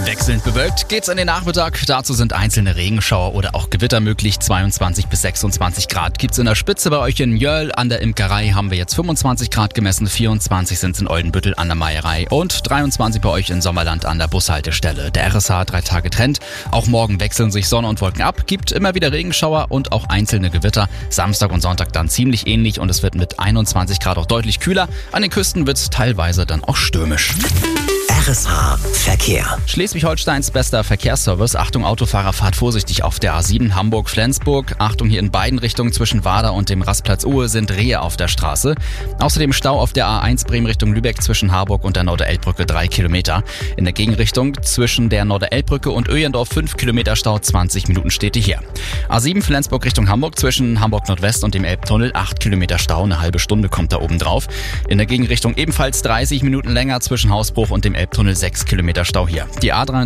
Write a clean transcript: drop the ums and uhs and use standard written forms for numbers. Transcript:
Wechselnd bewölkt geht's in den Nachmittag. Dazu sind einzelne Regenschauer oder auch Gewitter möglich. 22 bis 26 Grad gibt's in der Spitze bei euch in Jöll. An der Imkerei haben wir jetzt 25 Grad gemessen, 24 sind's in Oldenbüttel an der Meierei und 23 bei euch in Sommerland an der Bushaltestelle. Der RSH 3 Tage Trend. Auch morgen wechseln sich Sonne und Wolken ab, gibt immer wieder Regenschauer und auch einzelne Gewitter. Samstag und Sonntag dann ziemlich ähnlich und es wird mit 21 Grad auch deutlich kühler. An den Küsten wird's teilweise dann auch stürmisch. RSH Verkehr. Schleswig-Holsteins bester Verkehrsservice. Achtung Autofahrer, fahrt vorsichtig auf der A7 Hamburg-Flensburg. Achtung, hier in beiden Richtungen zwischen Wader und dem Rastplatz Uhe sind Rehe auf der Straße. Außerdem Stau auf der A1 Bremen Richtung Lübeck zwischen Harburg und der Norderelbbrücke 3 Kilometer. In der Gegenrichtung zwischen der Norderelbbrücke und Öjendorf 5 Kilometer Stau, 20 Minuten steht die hier. A7 Flensburg Richtung Hamburg zwischen Hamburg Nordwest und dem Elbtunnel 8 Kilometer Stau, eine halbe Stunde kommt da oben drauf. In der Gegenrichtung ebenfalls 30 Minuten länger zwischen Hausbruch und dem Elbtunnel 6 Kilometer Stau hier. Die A23